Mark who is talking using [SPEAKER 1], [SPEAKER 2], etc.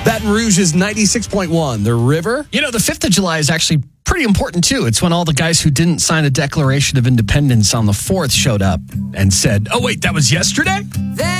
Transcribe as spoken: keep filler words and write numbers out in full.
[SPEAKER 1] Baton Rouge is ninety-six point one. The River.
[SPEAKER 2] You know, the fifth of July is actually pretty important, too. It's when all the guys who didn't sign a Declaration of Independence on the fourth showed up and said, oh, wait, that was yesterday?
[SPEAKER 3] There